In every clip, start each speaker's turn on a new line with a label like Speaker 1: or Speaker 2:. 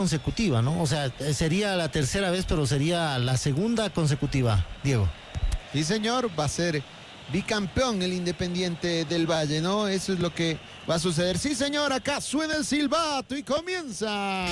Speaker 1: consecutiva, ¿no? O sea, sería la tercera vez, pero sería la segunda consecutiva, Diego.
Speaker 2: Sí, señor, va a ser bicampeón el Independiente del Valle, ¿no? Eso es lo que va a suceder. Sí, señor, acá suena el silbato y comienza.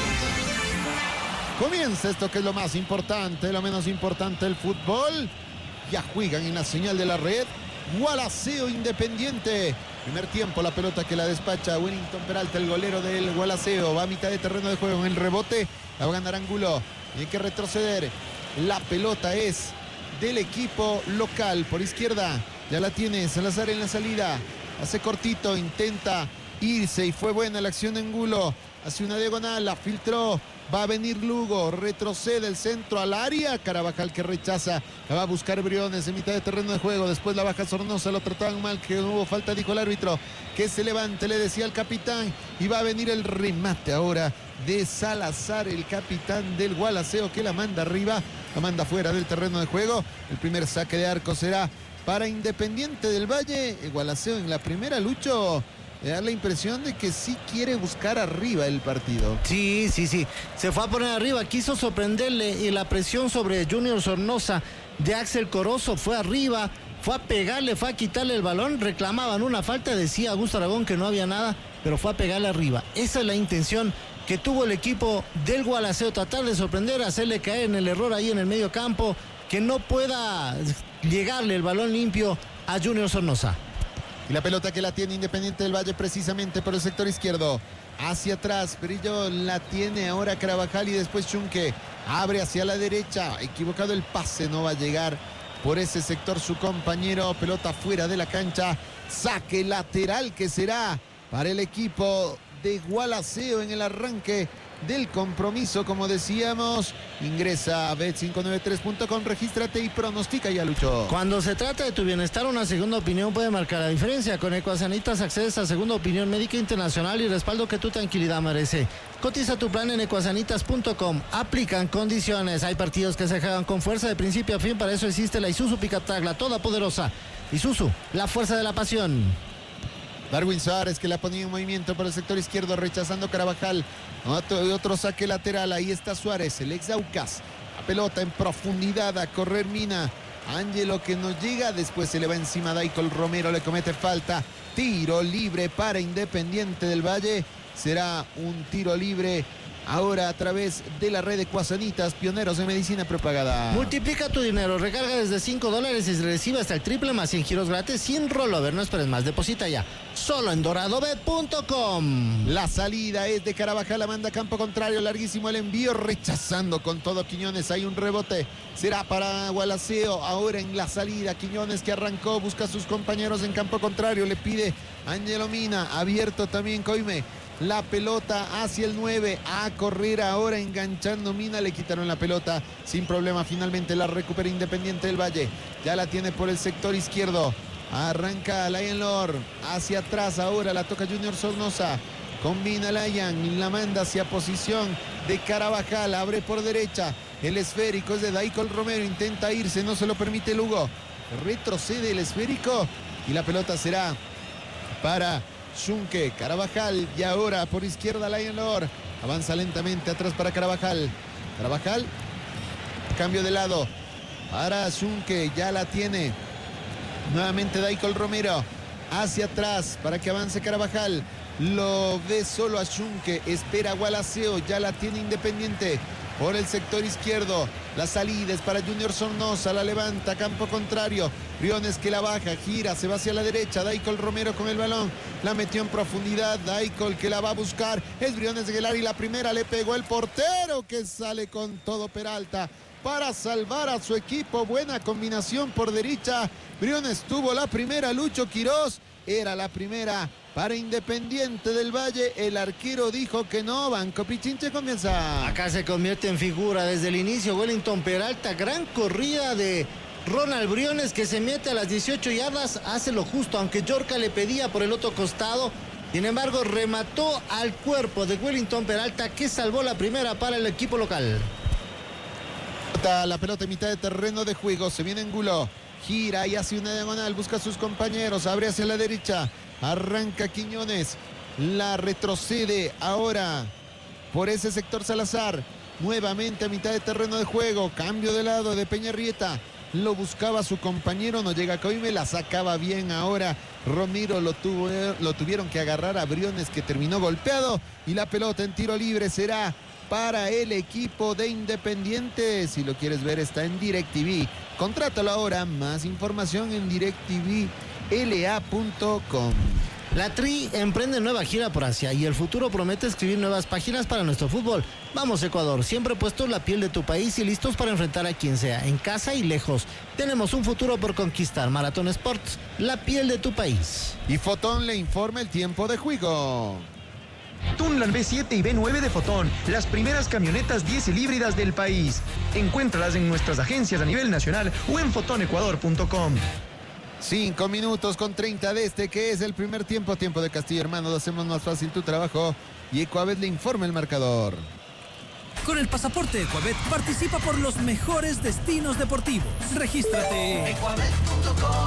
Speaker 2: Comienza esto que es lo más importante, lo menos importante del fútbol. Ya juegan en la señal de la red. Gualaceo Independiente. Primer tiempo, la pelota que la despacha Wellington Peralta, el golero del Gualaceo. Va a mitad de terreno de juego. En el rebote la va a ganar Angulo. Tiene que retroceder. La pelota es del equipo local. Por izquierda ya la tiene Salazar en la salida. Hace cortito, intenta irse y fue buena la acción de Angulo. Hace una diagonal, la filtró. Va a venir Lugo, retrocede el centro al área. Carabajal que rechaza, la va a buscar Briones en mitad de terreno de juego. Después la baja Sornosa, lo trataban mal, que no hubo falta, dijo el árbitro. Que se levante, le decía el capitán. Y va a venir el remate ahora de Salazar, el capitán del Gualaceo, que la manda arriba, la manda fuera del terreno de juego. El primer saque de arco será para Independiente del Valle. El Gualaceo en la primera, Lucho, me da la impresión de que sí quiere buscar arriba el partido.
Speaker 1: Sí. Se fue a poner arriba, quiso sorprenderle y la presión sobre Junior Sornosa de Axel Corozo fue arriba, fue a pegarle, fue a quitarle el balón, reclamaban una falta, decía Augusto Aragón que no había nada, pero fue a pegarle arriba. Esa es la intención que tuvo el equipo del Gualaceo, tratar de sorprender, hacerle caer en el error ahí en el medio campo, que no pueda llegarle el balón limpio a Junior Sornosa.
Speaker 2: Y la pelota que la tiene Independiente del Valle precisamente por el sector izquierdo. Hacia atrás, Perillo la tiene ahora Carabajal y después Chunque. Abre hacia la derecha. Equivocado el pase, no va a llegar por ese sector su compañero. Pelota fuera de la cancha. Saque lateral que será para el equipo de Gualaceo en el arranque del compromiso, como decíamos. Ingresa a bet593.com, regístrate y pronostica ya, Lucho.
Speaker 1: Cuando se trata de tu bienestar, una segunda opinión puede marcar la diferencia. Con Ecuasanitas accedes a segunda opinión médica internacional y respaldo que tu tranquilidad merece. Cotiza tu plan en ecuasanitas.com. Aplican condiciones. Hay partidos que se juegan con fuerza de principio a fin. Para eso existe la Isuzu Pickup, la toda poderosa Isuzu, la fuerza de la pasión.
Speaker 2: Darwin Suárez que la ponía en movimiento por el sector izquierdo, rechazando Carabajal. Otro saque lateral, ahí está Suárez, el ex Aucas. La pelota en profundidad, a correr Mina. Ángelo que no llega, después se le va encima Daicol Romero, le comete falta. Tiro libre para Independiente del Valle. Será un tiro libre ahora a través de la red de Ecuasanitas, pioneros en medicina propagada.
Speaker 1: Multiplica tu dinero, recarga desde $5 y recibe hasta el triple más 100 giros gratis sin rollover. No esperes más, deposita ya. Solo en doradobet.com.
Speaker 2: La salida es de Carabajal, la manda a campo contrario, larguísimo el envío, rechazando con todo Quiñones. Hay un rebote, será para Gualaceo. Ahora en la salida, Quiñones que arrancó, busca a sus compañeros en campo contrario, le pide Ángelo Mina, abierto también Coime. La pelota hacia el 9, a correr ahora enganchando Mina, le quitaron la pelota sin problema, finalmente la recupera Independiente del Valle, ya la tiene por el sector izquierdo, arranca Lion Lord, hacia atrás ahora la toca Junior Sornosa, combina Lion, la manda hacia posición de Carabajal, abre por derecha, el esférico es de Daicol Romero, intenta irse, no se lo permite Lugo, retrocede el esférico y la pelota será para Chunque, Carabajal y ahora por izquierda Lion Lord, avanza lentamente atrás para Carabajal, cambio de lado para Chunque, ya la tiene nuevamente Daicol Romero, hacia atrás para que avance Carabajal, lo ve solo a Chunque, espera Gualaceo, ya la tiene Independiente por el sector izquierdo, la salida es para Junior Sornosa, la levanta, campo contrario, Briones que la baja, gira, se va hacia la derecha, Daicol Romero con el balón, la metió en profundidad, Daicol que la va a buscar, es Briones de Guelar y la primera le pegó el portero que sale con todo Peralta para salvar a su equipo, buena combinación por derecha, Briones tuvo la primera, Lucho Quirós, era la primera para Independiente del Valle, el arquero dijo que no, Banco Pichinche comienza.
Speaker 1: Acá se convierte en figura desde el inicio Wellington Peralta, gran corrida de Ronald Briones que se mete a las 18 yardas, hace lo justo, aunque Yorca le pedía por el otro costado, sin embargo remató al cuerpo de Wellington Peralta que salvó la primera para el equipo local.
Speaker 2: La pelota en mitad de terreno de juego, se viene Angulo, gira y hace una diagonal, busca a sus compañeros, abre hacia la derecha, arranca Quiñones, la retrocede ahora por ese sector Salazar. Nuevamente a mitad de terreno de juego. Cambio de lado de Peñarrieta. Lo buscaba su compañero, no llega Coime, la sacaba bien ahora Romero, lo tuvieron que agarrar a Briones, que terminó golpeado, y la pelota en tiro libre será para el equipo de Independiente. Si lo quieres ver, está en DirecTV. Contrátalo ahora. Más información en directvla.com.
Speaker 1: La Tri emprende nueva gira por Asia y el futuro promete escribir nuevas páginas para nuestro fútbol. Vamos, Ecuador, siempre puestos la piel de tu país y listos para enfrentar a quien sea, en casa y lejos. Tenemos un futuro por conquistar. Maratón Sports, la piel de tu país.
Speaker 2: Y Fotón le informa el tiempo de juego.
Speaker 3: Tunland B7 y B9 de Fotón, las primeras camionetas diésel híbridas del país. Encuéntralas en nuestras agencias a nivel nacional o en fotonecuador.com.
Speaker 2: 5 minutos con 30 de este, que es el primer tiempo. Tiempo de Castillo Hermanos, hacemos más fácil tu trabajo. Y Ecuabet le informa el marcador.
Speaker 4: Con el pasaporte Ecuabet participa por los mejores destinos deportivos. Regístrate. Ecuabet.com.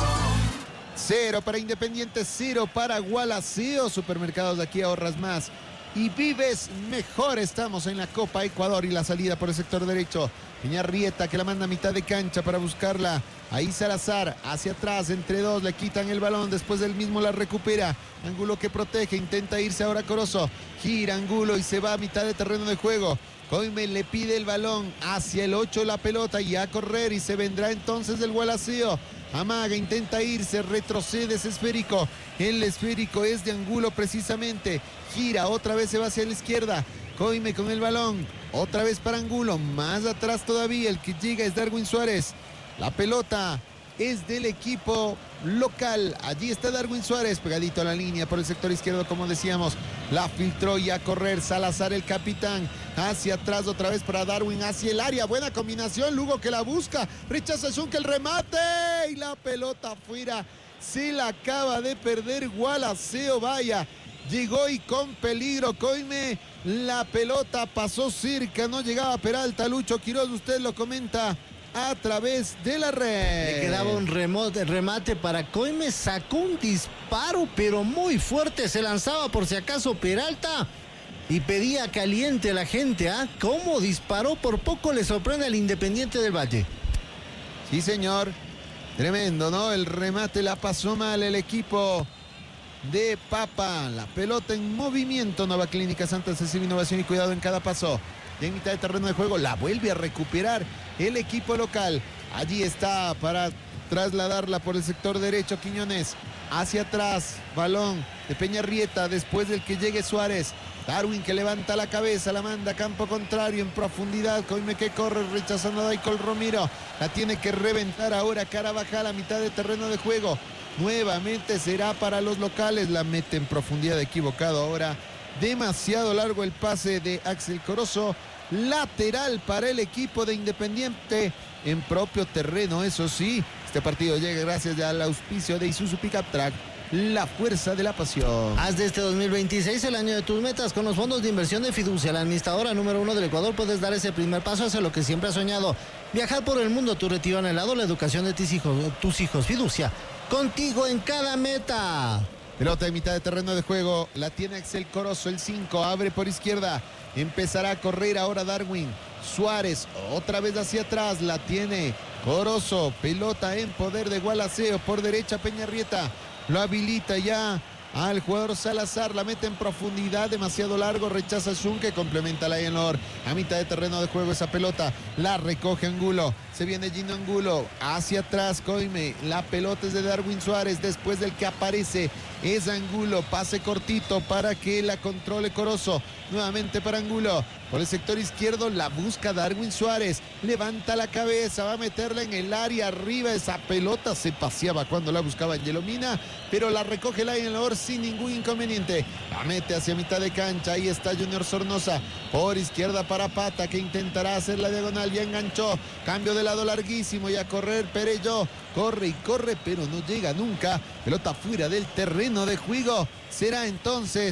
Speaker 2: 0 para Independiente, 0 para Gualaceo. Supermercados de aquí ahorras más y vives mejor. Estamos en la Copa Ecuador y la salida por el sector derecho. Peñarrieta, que la manda a mitad de cancha para buscarla. Ahí Salazar, hacia atrás, entre dos, le quitan el balón, después él mismo la recupera. Angulo que protege, intenta irse ahora Corozo. Gira Angulo y se va a mitad de terreno de juego. Coime le pide el balón hacia el 8, la pelota, y a correr, y se vendrá entonces el Gualaceo. Amaga, intenta irse, retrocede ese esférico. El esférico es de Angulo precisamente. Gira, otra vez se va hacia la izquierda. Coime con el balón, otra vez para Angulo, más atrás todavía, el que llega es Darwin Suárez. La pelota es del equipo local. Allí está Darwin Suárez, pegadito a la línea por el sector izquierdo, como decíamos. La filtró y a correr Salazar, el capitán. Hacia atrás otra vez para Darwin, hacia el área. Buena combinación, Lugo que la busca. Rechaza Zunke el remate. Y la pelota afuera. Se la acaba de perder Gualaceo, vaya. Llegó y con peligro Coime. La pelota pasó cerca, no llegaba Peralta. Lucho Quiroz, usted lo comenta a través de la red.
Speaker 1: Le quedaba un remate para Coime, sacó un disparo pero muy fuerte, se lanzaba por si acaso Peralta y pedía caliente a la gente. ¿Cómo disparó? Por poco le sorprende al Independiente del Valle.
Speaker 2: Sí, señor, tremendo, ¿no? El remate la pasó mal el equipo de Papa. La pelota en movimiento. Nueva Clínica Santa Cecilia, innovación y cuidado en cada paso. Y en mitad de terreno de juego la vuelve a recuperar el equipo local. Allí está para trasladarla por el sector derecho Quiñones. Hacia atrás, balón de Peñarrieta después del que llegue Suárez. Darwin que levanta la cabeza, la manda a campo contrario en profundidad. Coime que corre rechazando a Daicol Romero. La tiene que reventar ahora Carabajal a mitad de terreno de juego. Nuevamente será para los locales. La mete en profundidad, equivocado ahora. Demasiado largo el pase de Axel Corozo. Lateral para el equipo de Independiente en propio terreno, eso sí. Este partido llega gracias al auspicio de Isuzu Pickup Track, la fuerza de la pasión.
Speaker 1: Haz de este 2026 el año de tus metas. Con los fondos de inversión de Fiducia, la administradora número 1 del Ecuador, puedes dar ese primer paso hacia lo que siempre has soñado. Viajar por el mundo, tu retiro anhelado, la educación de tus hijos. Fiducia, contigo en cada meta.
Speaker 2: Pelota en mitad de terreno de juego, la tiene Axel Corozo, el 5, abre por izquierda, empezará a correr ahora Darwin Suárez, otra vez hacia atrás, la tiene Corozo, pelota en poder de Gualaceo, por derecha Peñarrieta, lo habilita ya al jugador Salazar, la mete en profundidad, demasiado largo, rechaza Zunke, complementa la Ayenor, a mitad de terreno de juego esa pelota, la recoge Angulo, se viene Gino Angulo, hacia atrás Coime, la pelota es de Darwin Suárez, después del que aparece es Angulo, pase cortito para que la controle Corozo, nuevamente para Angulo, por el sector izquierdo la busca Darwin Suárez, levanta la cabeza, va a meterla en el área arriba, esa pelota se paseaba cuando la buscaba Angelomina, pero la recoge la Ayenor sin ningún inconveniente, la mete hacia mitad de cancha, ahí está Junior Sornosa, por izquierda para Pata, que intentará hacer la diagonal, ya enganchó, cambio de lado larguísimo y a correr Perello, corre y corre pero no llega nunca, pelota fuera del terreno de juego, será entonces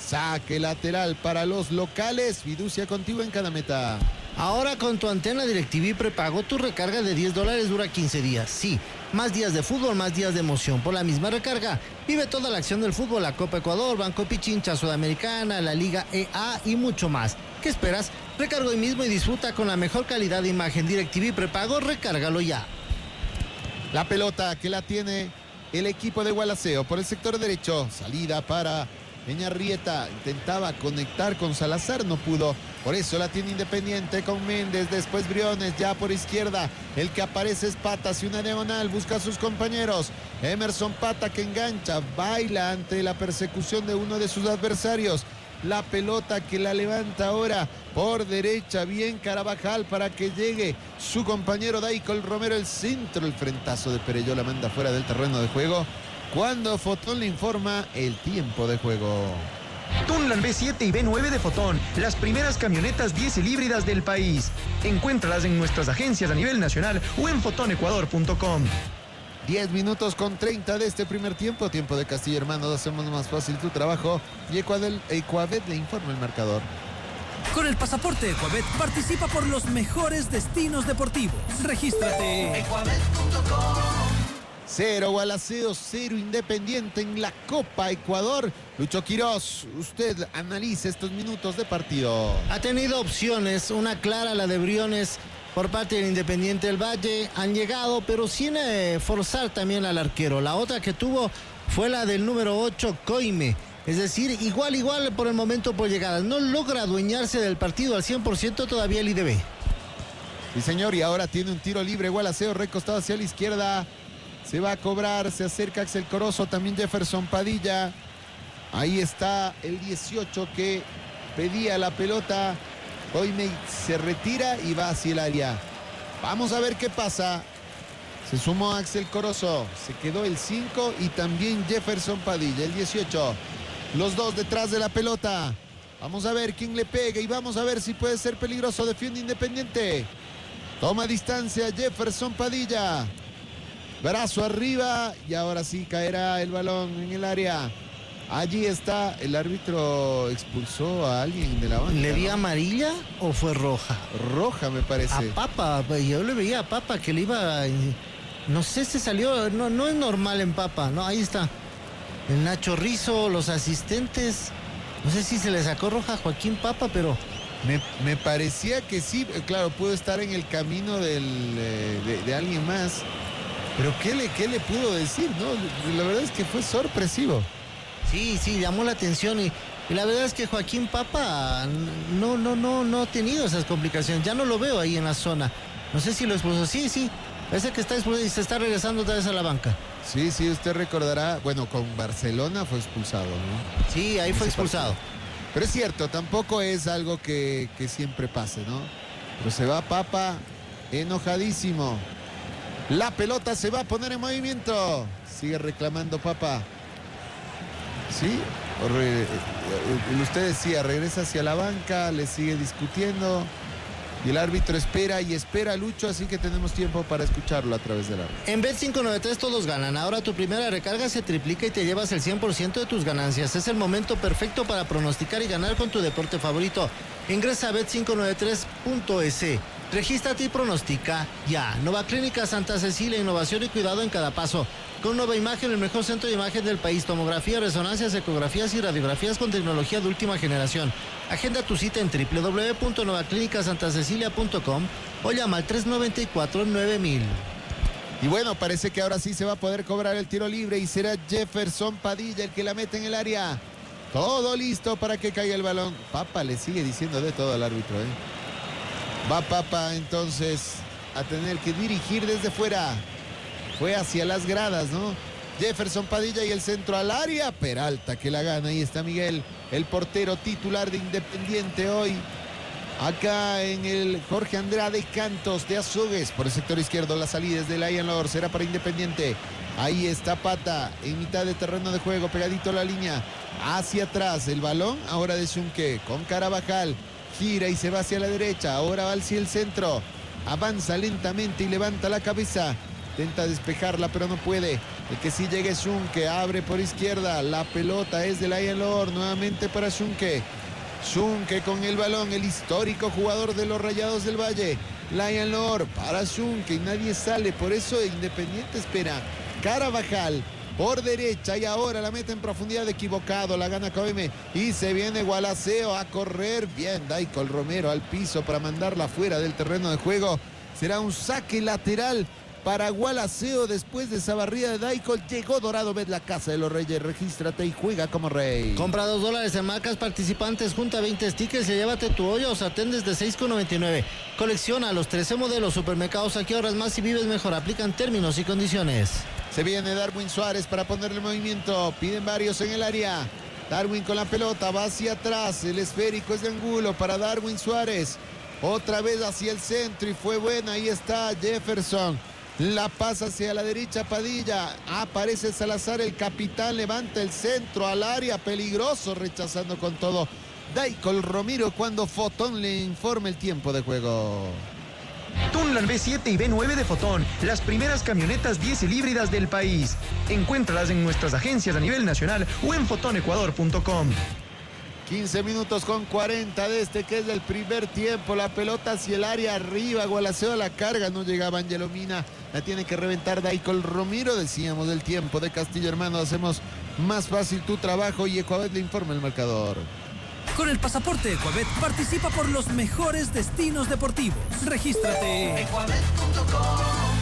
Speaker 2: Saque lateral para los locales. Fiducia contigo en cada meta.
Speaker 1: Ahora con tu antena DirecTV prepago, tu recarga de $10 dura 15 días. Sí, más días de fútbol, más días de emoción. Por la misma recarga, vive toda la acción del fútbol, la Copa Ecuador, Banco Pichincha Sudamericana, la Liga EA y mucho más. ¿Qué esperas? Recarga hoy mismo y disfruta con la mejor calidad de imagen. DirecTV prepago, recárgalo ya.
Speaker 2: La pelota que la tiene el equipo de Gualaceo por el sector derecho. Salida para Peñarrieta. Intentaba conectar con Salazar, no pudo. Por eso la tiene Independiente con Méndez. Después Briones ya por izquierda. El que aparece es Pata. Hacia una diagonal. Busca a sus compañeros. Emerson Pata que engancha. Baila ante la persecución de uno de sus adversarios. La pelota que la levanta ahora por derecha. Bien Carabajal para que llegue su compañero Daicol Romero. El centro, el frentazo de Perelló la manda fuera del terreno de juego. Cuando Fotón le informa el tiempo de juego.
Speaker 3: Tunland B7 y B9 de Fotón, las primeras camionetas diésel híbridas del país. Encuéntralas en nuestras agencias a nivel nacional o en fotonecuador.com.
Speaker 2: 10 minutos con 30 de este primer tiempo. Tiempo de Castillo Hermanos. Hacemos más fácil tu trabajo. Y Ecuabet le informa el marcador.
Speaker 4: Con el pasaporte Ecuabet participa por los mejores destinos deportivos. Regístrate. Ecuabet.com.
Speaker 2: 0 Gualaceo, 0 Independiente en la Copa Ecuador. Lucho Quirós, usted analiza estos minutos de partido.
Speaker 1: Ha tenido opciones, una clara, la de Briones por parte del Independiente del Valle. Han llegado, pero sin forzar también al arquero. La otra que tuvo fue la del número 8, Coime. Es decir, igual por el momento por llegadas. No logra adueñarse del partido al 100% todavía el IDB.
Speaker 2: Sí, señor, y ahora tiene un tiro libre. Gualaceo recostado hacia la izquierda. Se va a cobrar, se acerca Axel Corozo, también Jefferson Padilla. Ahí está el 18 que pedía la pelota. Coime se retira y va hacia el área. Vamos a ver qué pasa. Se sumó Axel Corozo, se quedó el 5 y también Jefferson Padilla, el 18. Los dos detrás de la pelota. Vamos a ver quién le pega y vamos a ver si puede ser peligroso. Defiende Independiente. Toma distancia Jefferson Padilla. Brazo arriba y ahora sí caerá el balón en el área. Allí está, el árbitro expulsó a alguien de la banca.
Speaker 1: ¿Le vi amarilla o fue roja?
Speaker 2: Roja me parece.
Speaker 1: A Papa, yo le veía a Papa que le iba, no sé si salió, no es normal en Papa, no, ahí está. El Nacho Rizzo, los asistentes, no sé si se le sacó roja a Joaquín Papa, pero...
Speaker 2: Me parecía que sí, claro, pudo estar en el camino de alguien más. Pero ¿qué le pudo decir? No, la verdad es que fue sorpresivo.
Speaker 1: Sí, llamó la atención y la verdad es que Joaquín Papa no ha tenido esas complicaciones. Ya no lo veo ahí en la zona. No sé si lo expulsó. Sí, parece que está expulsado y se está regresando otra vez a la banca.
Speaker 2: Sí, usted recordará, bueno, con Barcelona fue expulsado, ¿no?
Speaker 1: Sí, ahí fue expulsado.
Speaker 2: Pero es cierto, tampoco es algo que siempre pase, ¿no? Pero se va Papa enojadísimo. La pelota se va a poner en movimiento. Sigue reclamando Papa. Sí, usted decía, regresa hacia la banca, le sigue discutiendo. Y el árbitro espera y espera, Lucho, así que tenemos tiempo para escucharlo a través del árbitro.
Speaker 1: En Bet593 todos ganan. Ahora tu primera recarga se triplica y te llevas el 100% de tus ganancias. Es el momento perfecto para pronosticar y ganar con tu deporte favorito. Ingresa a bet593.es. Regístrate y pronostica ya. Nueva Clínica Santa Cecilia, innovación y cuidado en cada paso. Con nueva imagen, el mejor centro de imagen del país. Tomografía, resonancias, ecografías y radiografías con tecnología de última generación. Agenda tu cita en www.nuevaclínicasantacecilia.com o llama al 394-9000.
Speaker 2: Y bueno, parece que ahora sí se va a poder cobrar el tiro libre y será Jefferson Padilla el que la mete en el área. Todo listo para que caiga el balón. Papa le sigue diciendo de todo al árbitro, ¿eh? Va Papa entonces a tener que dirigir desde fuera. Fue hacia las gradas, ¿no? Jefferson Padilla y el centro al área. Peralta que la gana. Ahí está Miguel, el portero titular de Independiente hoy. Acá en el Jorge Andrade Cantos de Azogues. Por el sector izquierdo la salida desde la Ian Lor. Será para Independiente. Ahí está Pata en mitad de terreno de juego. Pegadito a la línea. Hacia atrás el balón. Ahora de Zunque con Carabajal. Gira y se va hacia la derecha. Ahora va hacia el centro. Avanza lentamente y levanta la cabeza. Intenta despejarla pero no puede. El que sí llega es Schunke, abre por izquierda, la pelota es de Lion Lord, nuevamente para Schunke. Schunke con el balón, el histórico jugador de los Rayados del Valle. Lion Lord para Schunke y nadie sale, por eso Independiente espera. Carabajal por derecha y ahora la mete en profundidad, equivocado, la gana KM y se viene Gualaceo a correr. Bien, Daicol Romero al piso para mandarla fuera del terreno de juego. Será un saque lateral para Gualaceo después de esa barrida de Daicol. Llegó Dorado Bet, la casa de los Reyes. Regístrate y juega como rey.
Speaker 1: Compra $2 en marcas participantes, junta 20 stickers y llévate tu olla o sartén desde $6,99. Colecciona los 13 modelos. Supermercados Aquí ahorras más y vives mejor. Aplican términos y condiciones.
Speaker 2: Se viene Darwin Suárez para ponerle movimiento. Piden varios en el área. Darwin con la pelota, va hacia atrás. El esférico es de Angulo para Darwin Suárez. Otra vez hacia el centro y fue buena. Ahí está Jefferson. La pasa hacia la derecha Padilla. Aparece Salazar, el capitán. Levanta el centro al área. Peligroso, rechazando con todo Daicol Romero cuando Fotón le informa el tiempo de juego.
Speaker 3: Tunland B7 y B9 de Fotón, las primeras camionetas diésel híbridas del país. Encuéntralas en nuestras agencias a nivel nacional o en fotonecuador.com.
Speaker 2: 15 minutos con 40 de este que es del primer tiempo. La pelota hacia el área arriba. Gualaceo a la carga. No llegaba Angelo Mina. La tiene que reventar Daicol Romero. Decíamos del tiempo de Castillo Hermano. Hacemos más fácil tu trabajo y Ecuabet le informa el marcador.
Speaker 4: Con el pasaporte Ecuabet participa por los mejores destinos deportivos. Regístrate. Ecuabet.com.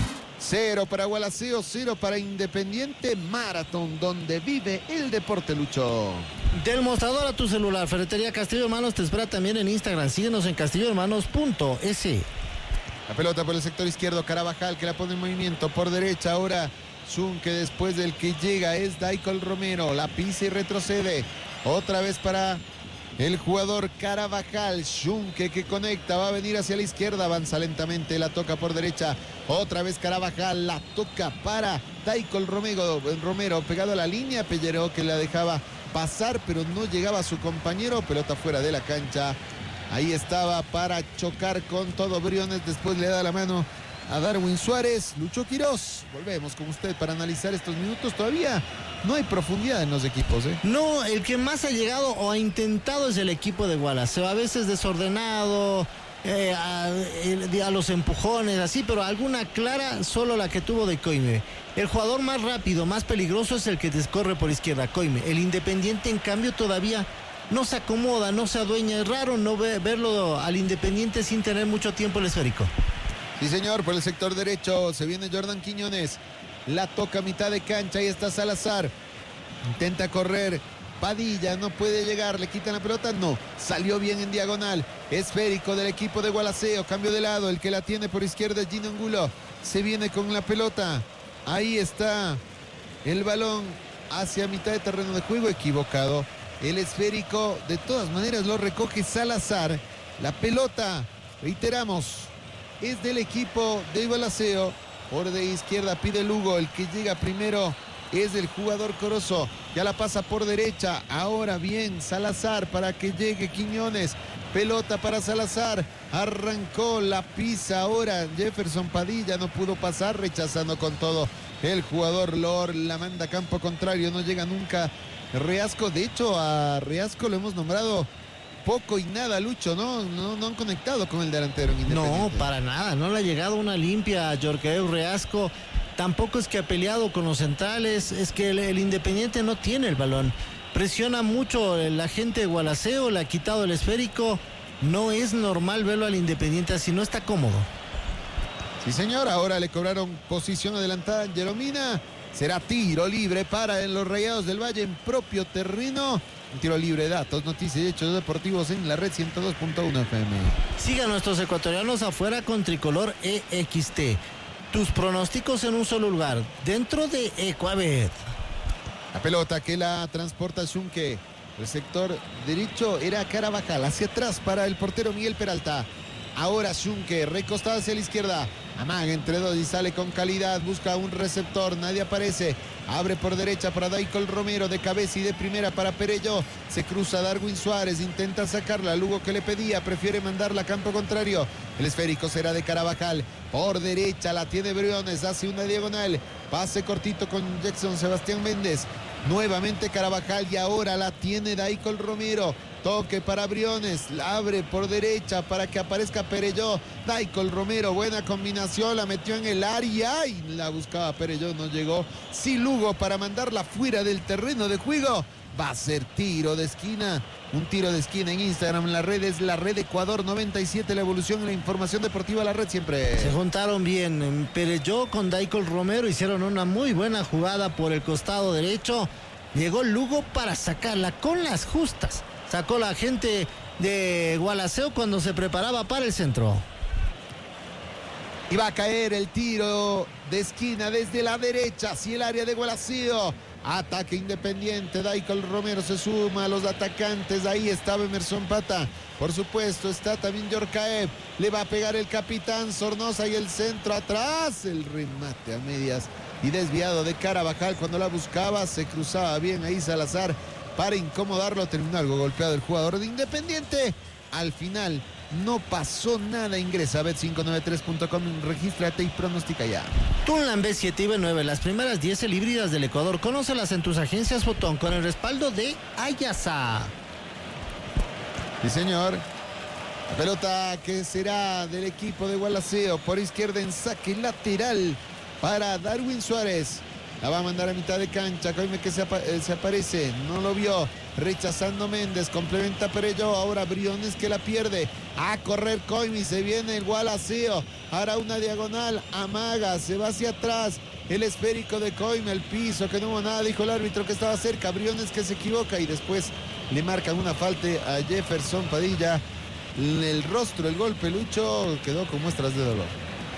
Speaker 2: 0 para Gualaceo, 0 para Independiente. Maratón donde vive el deporte, Lucho.
Speaker 1: Del mostrador a tu celular, Ferretería Castillo Hermanos te espera también en Instagram. Síguenos en castillohermanos.es.
Speaker 2: La pelota por el sector izquierdo, Carabajal que la pone en movimiento por derecha. Ahora Schunke, después del que llega es Daicol Romero. La pisa y retrocede. Otra vez para el jugador Carabajal. Schunke que conecta, va a venir hacia la izquierda, avanza lentamente, la toca por derecha. Otra vez Carabajal, la toca para Daicol Romero, pegado a la línea. Pelleró que la dejaba pasar, pero no llegaba a su compañero. Pelota fuera de la cancha. Ahí estaba para chocar con todo Briones. Después le da la mano a Darwin Suárez. Lucho Quiroz, volvemos con usted para analizar estos minutos. Todavía no hay profundidad en los equipos, ¿eh?
Speaker 1: No, el que más ha llegado o ha intentado es el equipo de Gualaceo. A veces desordenado, a los empujones, así, pero alguna clara, solo la que tuvo de Coime. El jugador más rápido, más peligroso es el que descorre por izquierda, Coime. El Independiente, en cambio, todavía no se acomoda, no se adueña. Es raro no verlo al Independiente sin tener mucho tiempo el esférico.
Speaker 2: Sí, señor, por el sector derecho se viene Jordan Quiñones. La toca a mitad de cancha, ahí está Salazar. Intenta correr. Padilla no puede llegar, le quitan la pelota, no. Salió bien en diagonal. Esférico del equipo de Gualaceo, cambio de lado. El que la tiene por izquierda es Gino Angulo. Se viene con la pelota. Ahí está el balón hacia mitad de terreno de juego, equivocado. El esférico de todas maneras lo recoge Salazar. La pelota, reiteramos, es del equipo de Gualaceo. Por de izquierda pide Lugo, el que llega primero es el jugador Corozo. Ya la pasa por derecha. Ahora bien Salazar para que llegue Quiñones. Pelota para Salazar. Arrancó, la pisa ahora Jefferson Padilla. No pudo pasar, rechazando con todo el jugador Lord. La manda a campo contrario. No llega nunca Reasco. De hecho, a Reasco lo hemos nombrado poco y nada, Lucho. No han conectado con el delantero en Independiente.
Speaker 1: No, para nada. No le ha llegado una limpia a Jorqueo Reasco. Tampoco es que ha peleado con los centrales. Es que el Independiente no tiene el balón. Presiona mucho la gente de Gualaceo. Le ha quitado el esférico. No es normal verlo al Independiente así. No está cómodo.
Speaker 2: Sí, señor. Ahora le cobraron posición adelantada a Angelo Mina. Será tiro libre para los Rayados del Valle en propio terreno. Un tiro libre. Datos, noticias y hechos deportivos en la red 102.1 FM.
Speaker 1: Siga a nuestros ecuatorianos afuera con Tricolor EXT. Tus pronósticos en un solo lugar, dentro de Ecuabet.
Speaker 2: La pelota que la transporta Schunke. El sector derecho era Carabajal. Hacia atrás para el portero Miguel Peralta. Ahora Schunke, recostada hacia la izquierda. Amaga entre dos y sale con calidad. Busca un receptor. Nadie aparece. Abre por derecha para Daicol Romero. De cabeza y de primera para Perelló. Se cruza Darwin Suárez. Intenta sacarla. Lugo que le pedía. Prefiere mandarla a campo contrario. El esférico será de Carabajal. Por derecha la tiene Briones. Hace una diagonal. Pase cortito con Jackson Sebastián Méndez. Nuevamente Carabajal y ahora la tiene Daicol Romero. Toque para Briones, la abre por derecha para que aparezca Perelló. Daicol Romero, buena combinación, la metió en el área y la buscaba Perelló, no llegó. Sí, Lugo para mandarla fuera del terreno de juego. Va a ser tiro de esquina. Un tiro de esquina en Instagram. La red es la red Ecuador 97. La evolución en la información deportiva. La red siempre.
Speaker 1: Se juntaron bien. Perelló con Daicol Romero. Hicieron una muy buena jugada por el costado derecho. Llegó Lugo para sacarla con las justas. Sacó la gente de Gualaceo cuando se preparaba para el centro.
Speaker 2: Y va a caer el tiro de esquina desde la derecha hacia el área de Gualaceo. Ataque Independiente. Daicol Romero se suma a los atacantes. Ahí estaba Emerson Pata. Por supuesto está también Yorcaev. Le va a pegar el capitán Sornosa y el centro atrás. El remate a medias y desviado de Carabajal cuando la buscaba. Se cruzaba bien ahí Salazar para incomodarlo. Terminó algo golpeado el jugador de Independiente. Al final no pasó nada. Ingresa a bet593.com, regístrate y pronostica ya.
Speaker 1: Tunlan B7 y B9, las primeras 10 híbridas del Ecuador. Conócelas en tus agencias Fotón con el respaldo de Ayasa.
Speaker 2: Sí, señor. La pelota que será del equipo de Gualaceo. Por izquierda en saque lateral para Darwin Suárez. La va a mandar a mitad de cancha. Coime que se aparece. No lo vio. Rechazando Méndez. Complementa Perelló. Ahora Briones que la pierde. A correr Coime. Se viene el Gualaceo. Ahora una diagonal. Amaga. Se va hacia atrás. El esférico de Coime. El piso. Que no hubo nada. Dijo el árbitro que estaba cerca. Briones que se equivoca. Y después le marcan una falta a Jefferson Padilla. El rostro, el golpe, Lucho, quedó con muestras de dolor.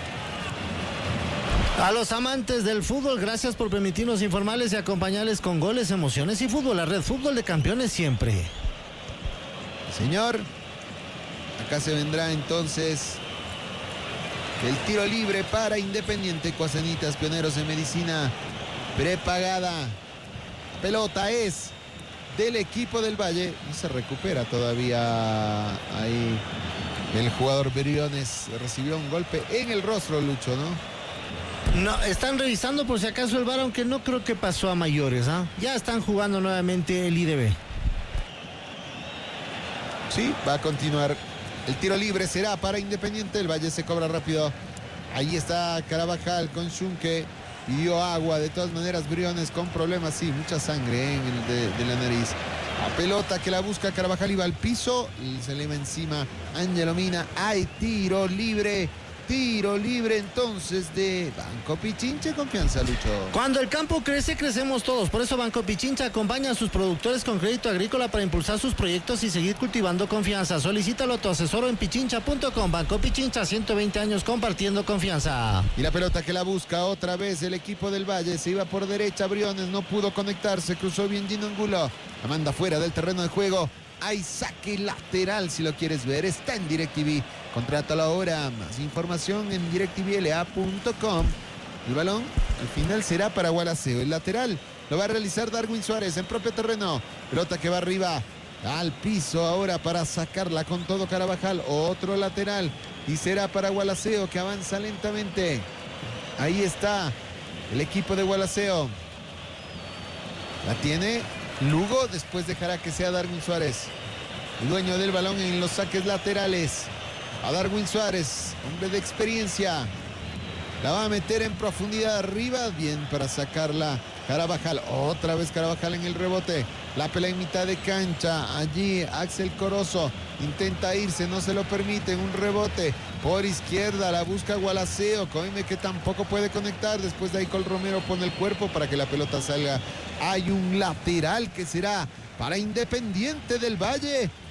Speaker 1: A los amantes del fútbol, gracias por permitirnos informarles y acompañarles con goles, emociones y fútbol. La red Fútbol de Campeones siempre.
Speaker 2: Señor, acá se vendrá entonces el tiro libre para Independiente. Cuasenitas, pioneros en medicina prepagada. La pelota es del equipo del Valle y se recupera todavía ahí el jugador Briones. Recibió un golpe en el rostro, Lucho, ¿no?
Speaker 1: No, están revisando por si acaso el VAR, aunque no creo que pasó a mayores, ¿ah? Ya están jugando nuevamente el IDB.
Speaker 2: Sí, va a continuar. El tiro libre será para Independiente. El Valle se cobra rápido. Ahí está Carabajal con Schunke. Pidió agua. De todas maneras, Briones con problemas. Sí, mucha sangre en el de la nariz. La pelota que la busca Carabajal iba al piso. Y se le va encima Ángelo Mina. Hay tiro libre. Tiro libre entonces de Banco Pichincha. Confianza, Lucho.
Speaker 1: Cuando el campo crece, crecemos todos. Por eso Banco Pichincha acompaña a sus productores con crédito agrícola para impulsar sus proyectos y seguir cultivando confianza. Solicítalo a tu asesor en pichincha.com. Banco Pichincha, 120 años compartiendo confianza.
Speaker 2: Y la pelota que la busca otra vez el equipo del Valle. Se iba por derecha, Briones no pudo conectarse. Cruzó bien Gino Angulo. La manda fuera del terreno de juego. Hay saque lateral si lo quieres ver. Está en DirecTV. Contrátalo ahora. Más información en directvla.com. El balón al final será para Gualaceo. El lateral lo va a realizar Darwin Suárez en propio terreno. Pelota que va arriba al piso ahora para sacarla con todo Carabajal. Otro lateral y será para Gualaceo que avanza lentamente. Ahí está el equipo de Gualaceo. La tiene Lugo, después dejará que sea Darwin Suárez el dueño del balón en los saques laterales. A Darwin Suárez, hombre de experiencia. La va a meter en profundidad arriba. Bien para sacarla Carabajal. Otra vez Carabajal en el rebote. La pelea en mitad de cancha. Allí Axel Corozo intenta irse, no se lo permiten. Un rebote por izquierda. La busca Gualaceo. Coime que tampoco puede conectar. Después de Daicol Romero pone el cuerpo para que la pelota salga. Hay un lateral que será para Independiente del Valle.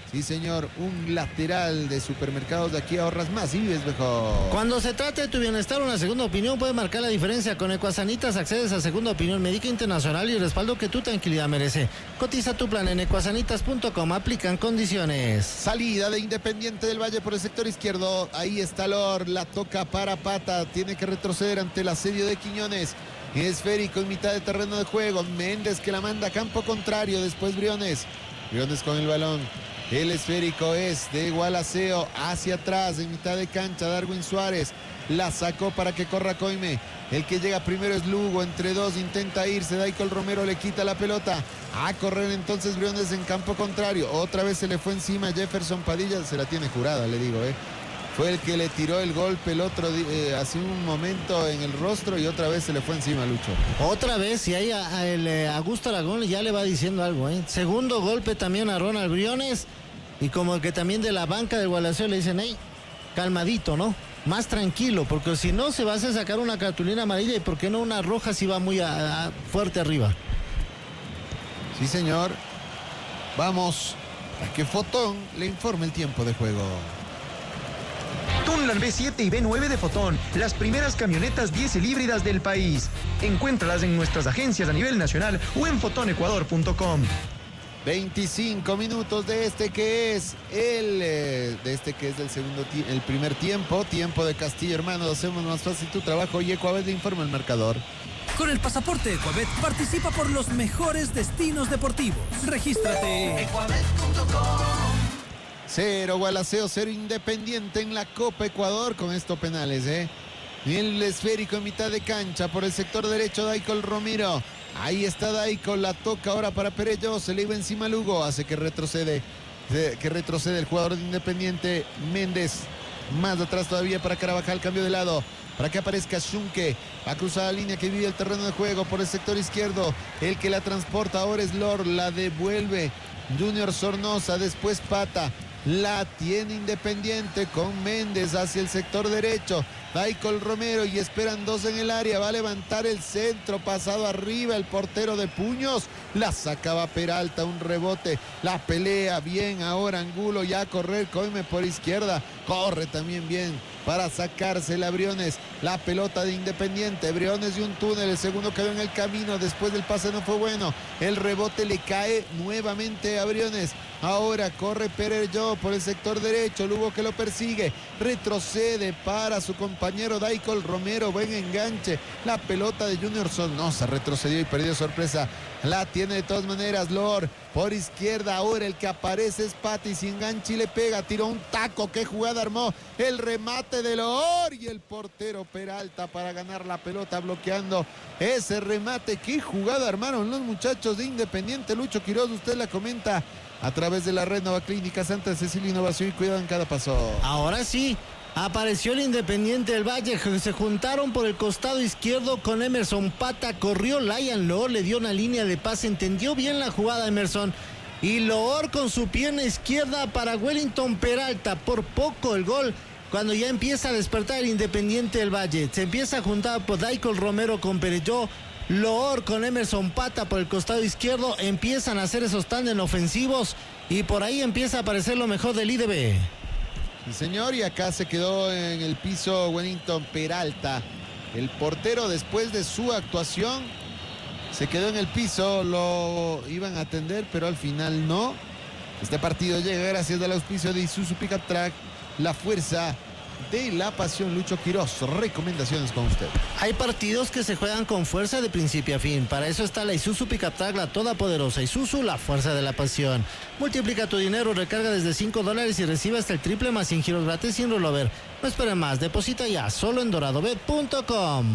Speaker 2: Sí, señor, un lateral de Supermercados de aquí ahorras más y vives mejor.
Speaker 1: Cuando se trata de tu bienestar, una segunda opinión puede marcar la diferencia. Con Ecuasanitas accedes a segunda opinión médica internacional y respaldo que tu tranquilidad merece. Cotiza tu plan en ecuasanitas.com, aplican condiciones.
Speaker 2: Salida de Independiente del Valle por el sector izquierdo. Ahí está Lor, la toca para Pata. Tiene que retroceder ante el asedio de Quiñones. Esférico en mitad de terreno de juego. Méndez que la manda a campo contrario. Después Briones. Briones con el balón. El esférico es de Gualaceo hacia atrás en mitad de cancha. Darwin Suárez la sacó para que corra Coime. El que llega primero es Lugo, entre dos intenta irse. Daicol Romero le quita la pelota. A correr entonces Briones en campo contrario. Otra vez se le fue encima Jefferson Padilla. Se la tiene jurada, le digo, Fue el que le tiró el golpe el otro hace un momento en el rostro y otra vez se le fue encima, Lucho.
Speaker 1: Otra vez, y ahí a Augusto Aragón ya le va diciendo algo, Segundo golpe también a Ronald Briones, y como que también de la banca del Gualaceo le dicen, calmadito, ¿no? Más tranquilo, porque si no se va a hacer sacar una cartulina amarilla y por qué no una roja si va muy fuerte arriba.
Speaker 2: Sí, señor. Vamos a que Fotón le informe el tiempo de juego.
Speaker 3: Tunland B7 y B9 de Fotón, las primeras camionetas diésel híbridas del país. Encuéntralas en nuestras agencias a nivel nacional o en fotonecuador.com.
Speaker 2: 25 minutos de este que es el primer tiempo de Castillo Hermanos. Hacemos más fácil tu trabajo y Ecuabet le informa el marcador.
Speaker 4: Con el pasaporte Ecuabet participa por los mejores destinos deportivos. Regístrate. Ecuabet.com.
Speaker 2: 0 Gualaceo, 0 Independiente en la Copa Ecuador con estos penales, El esférico en mitad de cancha por el sector derecho Daicol Romero. Ahí está Daicol, la toca ahora para Perello, se le iba encima Lugo, hace que retrocede el jugador de Independiente Méndez. Más atrás todavía para Carabajal, cambio de lado. Para que aparezca Schunke, va a cruzar la línea que vive el terreno de juego por el sector izquierdo. El que la transporta ahora es Lor, la devuelve Junior Sornosa, después Pata. La tiene Independiente con Méndez hacia el sector derecho. Daicol Romero y esperan dos en el área. Va a levantar el centro, pasado arriba el portero de puños. La sacaba Peralta, un rebote. La pelea bien ahora Angulo, ya a correr Coime por izquierda. Corre también bien para sacársela Briones. La pelota de Independiente. Briones y un túnel. El segundo quedó en el camino. Después del pase no fue bueno. El rebote le cae nuevamente a Briones. Ahora corre Perello por el sector derecho. Lugo que lo persigue. Retrocede para su compañero Daicol Romero. Buen enganche. La pelota de Junior Sornosa retrocedió y perdió sorpresa. La tiene de todas maneras Lor por izquierda. Ahora el que aparece es Pati. Si engancha y le pega. Tiró un taco. Qué jugada armó. El remate de Lor y el portero Peralta para ganar la pelota bloqueando ese remate. Qué jugada armaron los muchachos de Independiente. Lucho Quiroz, usted la comenta a través de la red Nova Clínica Santa Cecilia, innovación y cuidado en cada paso.
Speaker 1: Ahora sí, apareció el Independiente del Valle, se juntaron por el costado izquierdo con Emerson Pata, corrió Layan Loor, le dio una línea de pase, entendió bien la jugada Emerson, y Loor con su pierna izquierda para Wellington Peralta, por poco el gol, cuando ya empieza a despertar el Independiente del Valle, se empieza a juntar por Daicol Romero con Perello, Loor con Emerson Pata por el costado izquierdo, empiezan a hacer esos tándem ofensivos y por ahí empieza a aparecer lo mejor del IDB.
Speaker 2: Sí, señor, y acá se quedó en el piso Wellington Peralta. El portero, después de su actuación, se quedó en el piso, lo iban a atender, pero al final no. Este partido llega gracias al auspicio de Isuzu Pickup Track, la fuerza de la pasión. Lucho Quiroz, recomendaciones con usted.
Speaker 1: Hay partidos que se juegan con fuerza de principio a fin. Para eso está la Isuzu Pickup Track, la todopoderosa Isuzu, la fuerza de la pasión. Multiplica tu dinero, recarga desde $5 y recibe hasta el triple más 100 giros gratis sin rollover. No espere más, deposita ya, solo en doradobet.com.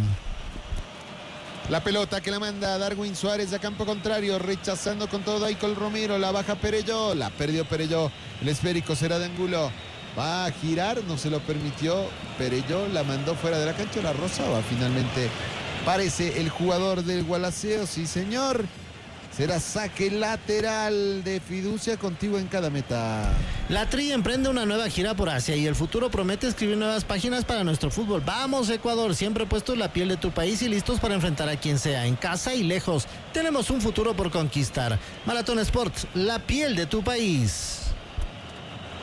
Speaker 2: La pelota que la manda Darwin Suárez a campo contrario, rechazando con todo Daicol Romero, la baja Perello, la perdió Perello, el esférico será de Angulo. Va a girar, no se lo permitió Perello, la mandó fuera de la cancha, la rozaba finalmente. Parece el jugador del Gualaceo, sí señor. Será saque lateral de Fiducia, contigo en cada meta.
Speaker 1: La Tri emprende una nueva gira por Asia y el futuro promete escribir nuevas páginas para nuestro fútbol. Vamos Ecuador, siempre puestos la piel de tu país y listos para enfrentar a quien sea, en casa y lejos. Tenemos un futuro por conquistar. Maratón Sports, la piel de tu país.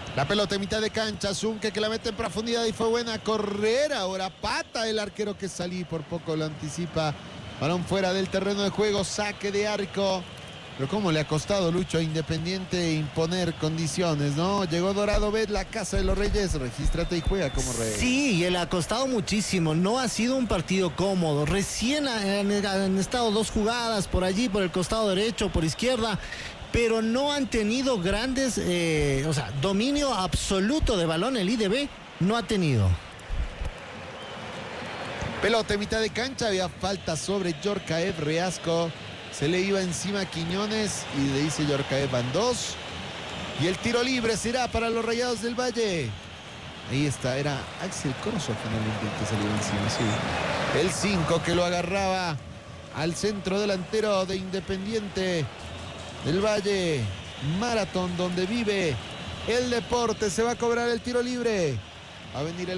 Speaker 2: La pelota en mitad de cancha, Zunke que la mete en profundidad y fue buena a correr. Ahora pata el arquero que salí, por poco lo anticipa. Balón fuera del terreno de juego, saque de arco. Pero cómo le ha costado, Lucho, a Independiente imponer condiciones, ¿no? Llegó Dorado Bet, la casa de los Reyes, regístrate y juega como rey.
Speaker 1: Sí, y le ha costado muchísimo, no ha sido un partido cómodo. Recién han estado 2 jugadas por allí, por el costado derecho, por izquierda, pero no han tenido grandes, dominio absoluto de balón. El IDB no ha tenido.
Speaker 2: Pelota en mitad de cancha, había falta sobre Yorkaev Reasco. Se le iba encima a Quiñones y le dice Yorkaev van 2. Y el tiro libre será para los Rayados del Valle. Ahí está, era Axel Corso finalmente el que salió encima, sí. El 5 que lo agarraba al centro delantero de Independiente del Valle. Maratón donde vive el deporte. Se va a cobrar el tiro libre. Va a venir el